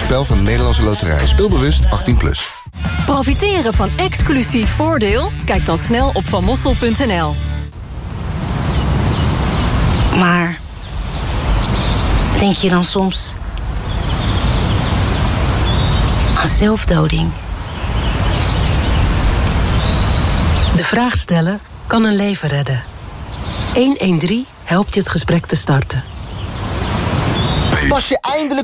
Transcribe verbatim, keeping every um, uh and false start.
spel van de Nederlandse Loterij. Speelbewust achttien plus. Profiteren van exclusief voordeel? Kijk dan snel op van mossel punt n l. Maar denk je dan soms aan zelfdoding? De vraag stellen kan een leven redden. honderddertien helpt je het gesprek te starten. Pas je eindelijk